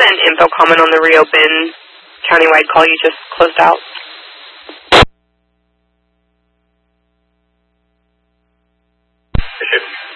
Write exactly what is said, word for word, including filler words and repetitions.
an info comment on the reopen countywide call you just closed out? Appreciate it.